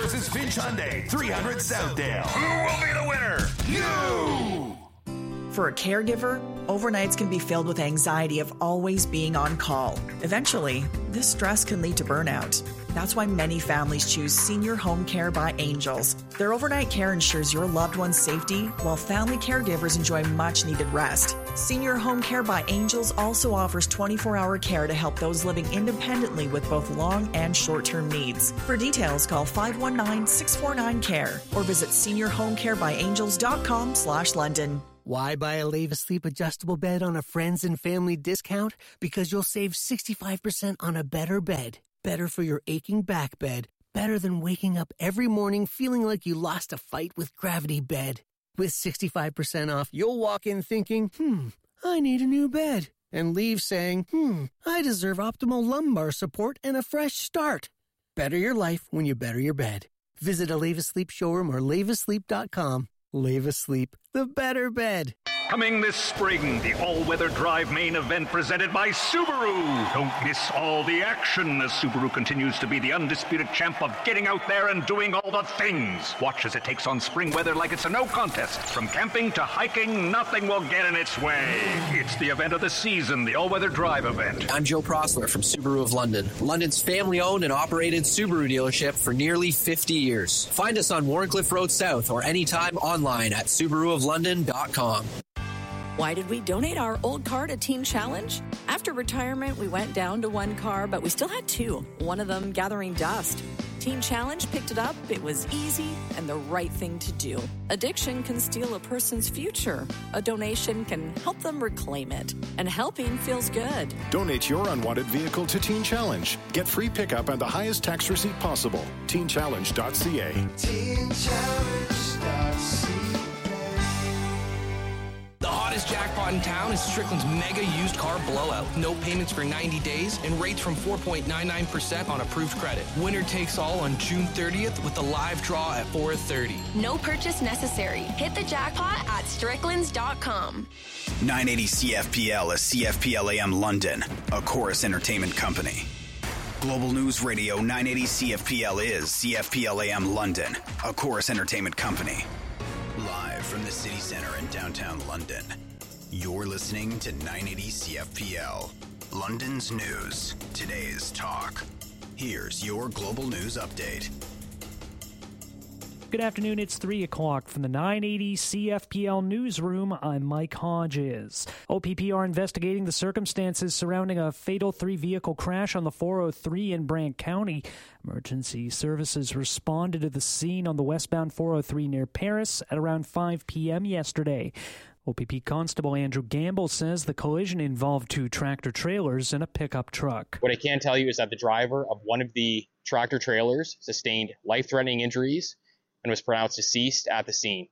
versus Finch Hyundai, 300 Southdale. Who will be the winner? You! For a caregiver, overnights can be filled with anxiety of always being on call. Eventually, this stress can lead to burnout. That's why many families choose Senior Home Care by Angels. Their overnight care ensures your loved one's safety, while family caregivers enjoy much-needed rest. Senior Home Care by Angels also offers 24-hour care to help those living independently with both long and short-term needs. For details, call 519-649-CARE or visit seniorhomecarebyangels.com/London. Why buy a Leva Sleep adjustable bed on a friends and family discount? Because you'll save 65% on a better bed. Better for your aching back bed. Better than waking up every morning feeling like you lost a fight with Gravity Bed. With 65% off, you'll walk in thinking, I need a new bed. And leave saying, I deserve optimal lumbar support and a fresh start. Better your life when you better your bed. Visit a Leva Sleep showroom or levasleep.com. Leva Sleep, the better bed. Coming this spring, the all-weather drive main event presented by Subaru. Don't miss all the action as Subaru continues to be the undisputed champ of getting out there and doing all the things. Watch as it takes on spring weather like it's a no contest. From camping to hiking, nothing will get in its way. It's the event of the season, the all-weather drive event. I'm Joe Prosler from Subaru of London, London's family-owned and operated Subaru dealership for nearly 50 years. Find us on Warncliffe Road South or anytime online at SubaruofLondon.com. Why did we donate our old car to Teen Challenge? After retirement, we went down to one car, but we still had two, one of them gathering dust. Teen Challenge picked it up, it was easy, and the right thing to do. Addiction can steal a person's future. A donation can help them reclaim it. And helping feels good. Donate your unwanted vehicle to Teen Challenge. Get free pickup and the highest tax receipt possible. TeenChallenge.ca. TeenChallenge.ca. The hottest jackpot in town is Strickland's mega used car blowout. No payments for 90 days and rates from 4.99% on approved credit. Winner takes all on June 30th with the live draw at 4:30. No purchase necessary. Hit the jackpot at stricklands.com. 980 CFPL is CFPL AM London, a Chorus Entertainment company. Global News Radio 980 CFPL is CFPL AM London, a Chorus Entertainment company. Live from the city center in downtown London, you're listening to 980 CFPL, London's news, today's talk. Here's your global news update. Good afternoon, it's 3 o'clock from the 980 CFPL newsroom. I'm Mike Hodges. OPP are investigating the circumstances surrounding a fatal three-vehicle crash on the 403 in Brant County. Emergency services responded to the scene on the westbound 403 near Paris at around 5 p.m. yesterday. OPP Constable Andrew Gamble says the collision involved two tractor-trailers and a pickup truck. What I can tell you is that the driver of one of the tractor-trailers sustained life-threatening injuries and was pronounced deceased at the scene.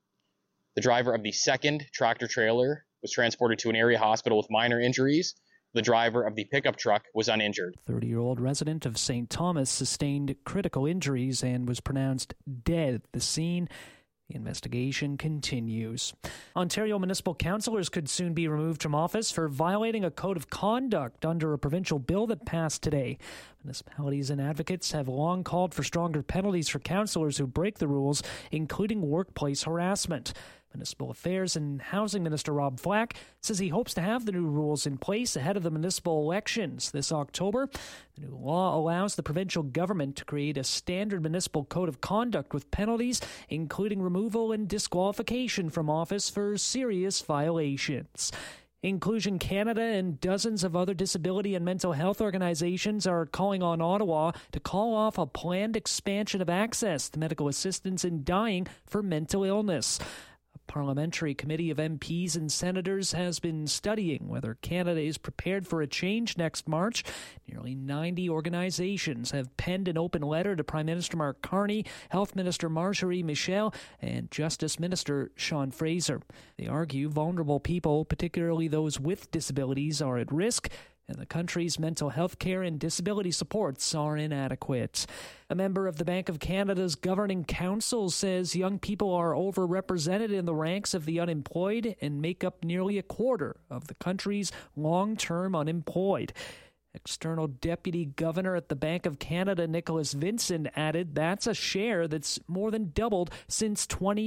The driver of the second tractor-trailer was transported to an area hospital with minor injuries. The driver of the pickup truck was uninjured. 30-year-old resident of St. Thomas sustained critical injuries and was pronounced dead at the scene. The investigation continues. Ontario municipal councillors could soon be removed from office for violating a code of conduct under a provincial bill that passed today. Municipalities and advocates have long called for stronger penalties for councillors who break the rules, including workplace harassment. Municipal Affairs and Housing Minister Rob Flack says he hopes to have the new rules in place ahead of the municipal elections this October. The new law allows the provincial government to create a standard municipal code of conduct with penalties, including removal and disqualification from office for serious violations. Inclusion Canada and dozens of other disability and mental health organizations are calling on Ottawa to call off a planned expansion of access to medical assistance in dying for mental illness. A parliamentary committee of MPs and senators has been studying whether Canada is prepared for a change next March. Nearly 90 organizations have penned an open letter to Prime Minister Mark Carney, Health Minister Marjorie Michel, and Justice Minister Sean Fraser. They argue vulnerable people, particularly those with disabilities, are at risk, and the country's mental health care and disability supports are inadequate. A member of the Bank of Canada's Governing Council says young people are overrepresented in the ranks of the unemployed and make up nearly a quarter of the country's long-term unemployed. External Deputy Governor at the Bank of Canada, Nicholas Vincent, added that's a share that's more than doubled since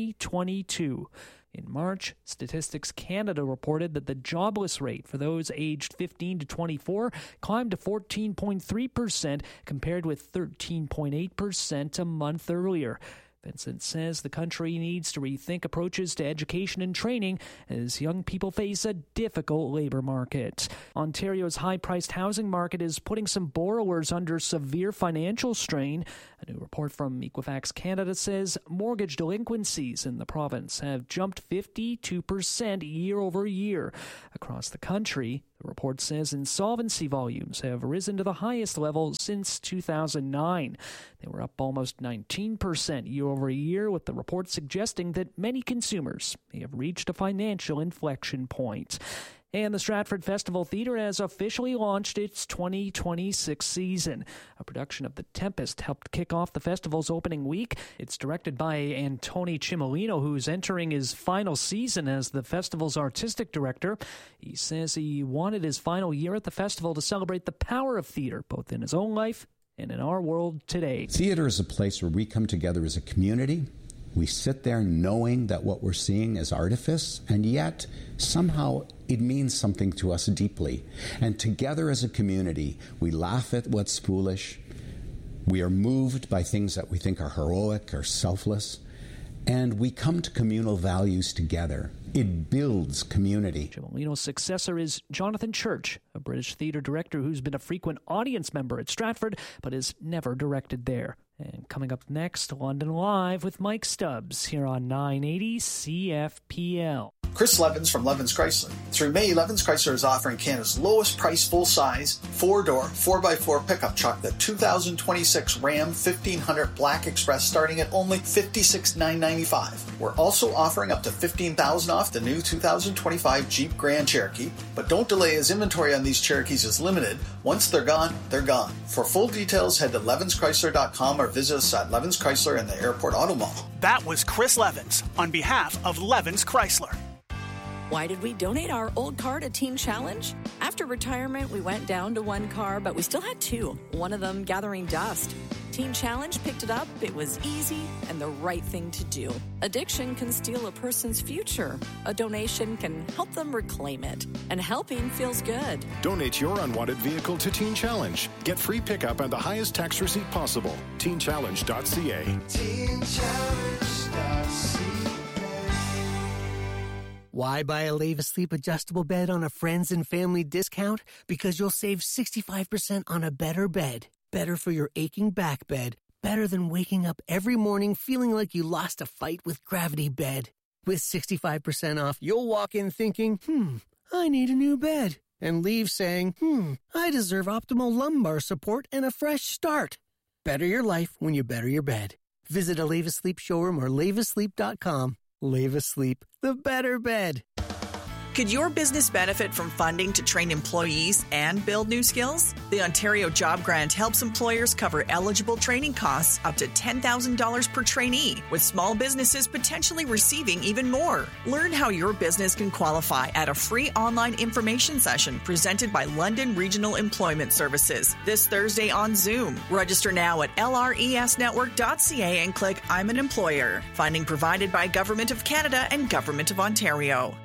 2022. In March, Statistics Canada reported that the jobless rate for those aged 15 to 24 climbed to 14.3% compared with 13.8% a month earlier. Vincent says the country needs to rethink approaches to education and training as young people face a difficult labor market. Ontario's high-priced housing market is putting some borrowers under severe financial strain. A new report from Equifax Canada says mortgage delinquencies in the province have jumped 52% year over year. Across the country, the report says insolvency volumes have risen to the highest level since 2009. They were up almost 19% year over year, with the report suggesting that many consumers may have reached a financial inflection point. And the Stratford Festival Theatre has officially launched its 2026 season. A production of The Tempest helped kick off the festival's opening week. It's directed by Antoni Cimolino, who's entering his final season as the festival's artistic director. He says he wanted his final year at the festival to celebrate the power of theatre, both in his own life and in our world today. Theatre is a place where we come together as a community. We sit there knowing that what we're seeing is artifice, and yet somehow it means something to us deeply. And together as a community, we laugh at what's foolish. We are moved by things that we think are heroic or selfless. And we come to communal values together. It builds community. Cimolino's successor is Jonathan Church, a British theatre director who's been a frequent audience member at Stratford, but has never directed there. And coming up next, London Live with Mike Stubbs here on 980 CFPL. Chris Levins from Levins Chrysler. Through May, Levins Chrysler is offering Canada's lowest price full-size, 4-door, 4x4 pickup truck, the 2026 Ram 1500 Black Express, starting at only $56,995. We're also offering up to $15,000 off the new 2025 Jeep Grand Cherokee, but don't delay as inventory on these Cherokees is limited. Once they're gone, they're gone. For full details, head to levinschrysler.com or visit us at Levins Chrysler in the Airport Auto Mall. That was Chris Levins on behalf of Levins Chrysler. Why did we donate our old car to Teen Challenge? After retirement, we went down to one car, but we still had two, one of them gathering dust. Teen Challenge picked it up. It was easy and the right thing to do. Addiction can steal a person's future. A donation can help them reclaim it. And helping feels good. Donate your unwanted vehicle to Teen Challenge. Get free pickup and the highest tax receipt possible. TeenChallenge.ca. TeenChallenge.ca. Why buy a Leva Sleep adjustable bed on a friends and family discount? Because you'll save 65% on a better bed. Better for your aching back bed. Better than waking up every morning feeling like you lost a fight with Gravity Bed. With 65% off, you'll walk in thinking, I need a new bed. And leave saying, I deserve optimal lumbar support and a fresh start. Better your life when you better your bed. Visit a Leva Sleep showroom or levasleep.com. Leva Sleep, the better bed. Could your business benefit from funding to train employees and build new skills? The Ontario Job Grant helps employers cover eligible training costs up to $10,000 per trainee, with small businesses potentially receiving even more. Learn how your business can qualify at a free online information session presented by London Regional Employment Services this Thursday on Zoom. Register now at lresnetwork.ca and click I'm an Employer. Funding provided by Government of Canada and Government of Ontario.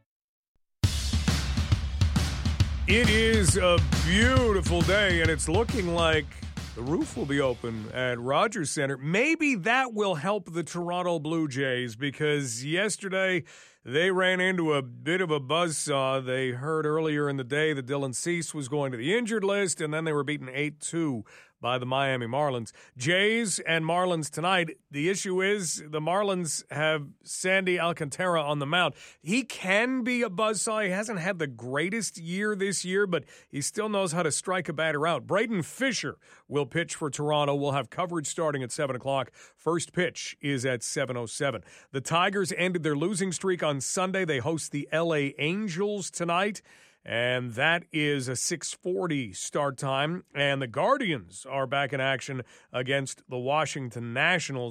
It is a beautiful day, and it's looking like the roof will be open at Rogers Centre. Maybe that will help the Toronto Blue Jays, because yesterday they ran into a bit of a buzzsaw. They heard earlier in the day that Dylan Cease was going to the injured list, and then they were beaten 8-2 by the Miami Marlins. Jays and Marlins tonight. The issue is the Marlins have Sandy Alcantara on the mound. He can be a buzzsaw. He hasn't had the greatest year this year, but he still knows how to strike a batter out. Braden Fisher will pitch for Toronto. We'll have coverage starting at 7 o'clock. First pitch is at 7:07. The Tigers ended their losing streak on Sunday. They host the LA Angels tonight, and that is a 6:40 start time. And the Guardians are back in action against the Washington Nationals.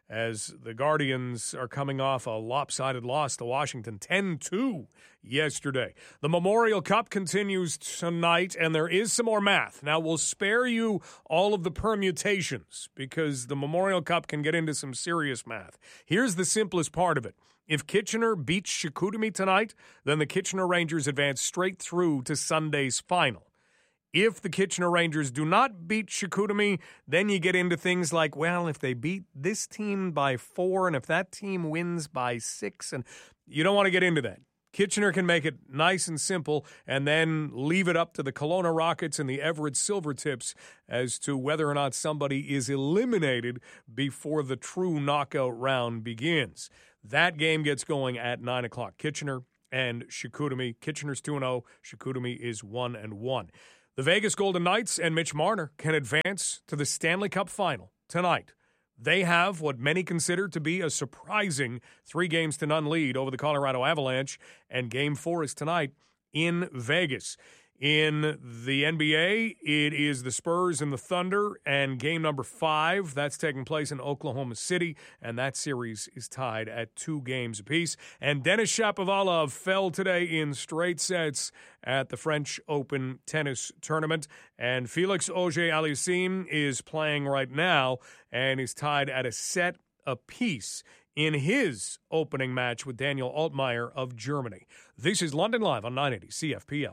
as the Guardians are coming off a lopsided loss to Washington 10-2 yesterday. The Memorial Cup continues tonight, and there is some more math. Now, we'll spare you all of the permutations because the Memorial Cup can get into some serious math. Here's the simplest part of it. If Kitchener beats Chicoutimi tonight, then the Kitchener Rangers advance straight through to Sunday's final. If the Kitchener Rangers do not beat Chicoutimi, then you get into things like, well, if they beat this team by 4 and if that team wins by 6, and you don't want to get into that. Kitchener can make it nice and simple and then leave it up to the Kelowna Rockets and the Everett Silvertips as to whether or not somebody is eliminated before the true knockout round begins. That game gets going at 9 o'clock. Kitchener and Chicoutimi. Kitchener's 2-0. Chicoutimi is 1-1. The Vegas Golden Knights and Mitch Marner can advance to the Stanley Cup final tonight. They have what many consider to be a surprising 3-0 lead over the Colorado Avalanche, and Game 4 is tonight in Vegas. In the NBA, it is the Spurs and the Thunder, and game number 5, that's taking place in Oklahoma City, and that series is tied at 2 games apiece. And Denis Shapovalov fell today in straight sets at the French Open tennis tournament, and Felix Auger-Aliassime is playing right now and is tied at a set apiece in his opening match with Daniel Altmaier of Germany. This is London Live on 980 CFPL.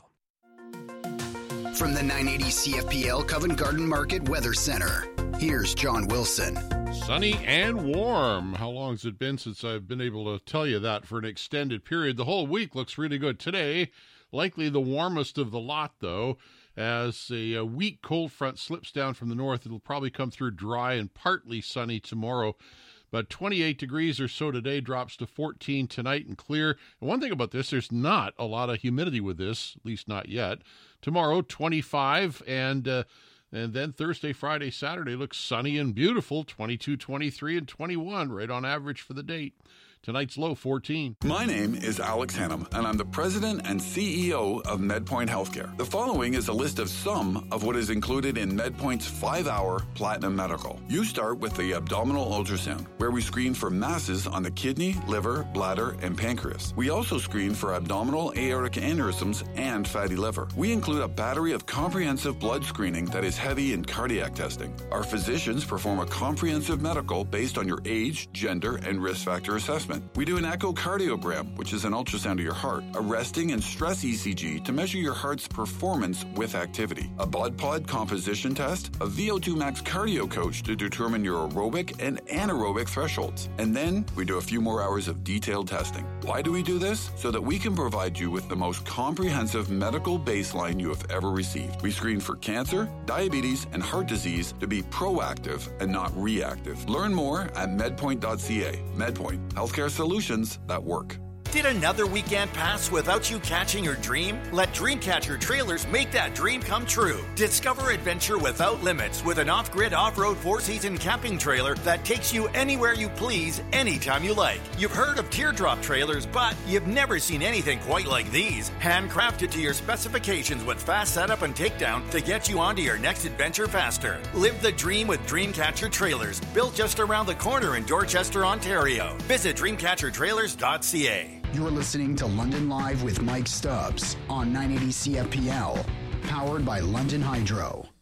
From the 980 CFPL Covent Garden Market Weather Center, here's John Wilson. Sunny and warm. How long has it been since I've been able to tell you that for an extended period? The whole week looks really good. Today, likely the warmest of the lot, though, as a weak cold front slips down from the north. It'll probably come through dry and partly sunny tomorrow. But 28 degrees or so today, drops to 14 tonight and clear. And one thing about this, there's not a lot of humidity with this, at least not yet. Tomorrow, 25, and then Thursday, Friday, Saturday looks sunny and beautiful, 22, 23, and 21, right on average for the date. Tonight's low, 14. My name is Alex Hannum, and I'm the president and CEO of MedPoint Healthcare. The following is a list of some of what is included in MedPoint's 5-hour Platinum Medical. You start with the abdominal ultrasound, where we screen for masses on the kidney, liver, bladder, and pancreas. We also screen for abdominal aortic aneurysms and fatty liver. We include a battery of comprehensive blood screening that is heavy in cardiac testing. Our physicians perform a comprehensive medical based on your age, gender, and risk factor assessment. We do an echocardiogram, which is an ultrasound of your heart, a resting and stress ECG to measure your heart's performance with activity, a blood pod composition test, a VO2 max cardio coach to determine your aerobic and anaerobic thresholds. And then we do a few more hours of detailed testing. Why do we do this? So that we can provide you with the most comprehensive medical baseline you have ever received. We screen for cancer, diabetes, and heart disease to be proactive and not reactive. Learn more at medpoint.ca. MedPoint, healthcare solutions that work. Did another weekend pass without you catching your dream? Let Dreamcatcher Trailers make that dream come true. Discover adventure without limits with an off-grid off-road 4-season camping trailer that takes you anywhere you please, anytime you like. You've heard of teardrop trailers, but you've never seen anything quite like these. Handcrafted to your specifications with fast setup and takedown to get you onto your next adventure faster. Live the dream with Dreamcatcher Trailers, built just around the corner in Dorchester, Ontario. Visit dreamcatchertrailers.ca. You're listening to London Live with Mike Stubbs on 980 CFPL, powered by London Hydro.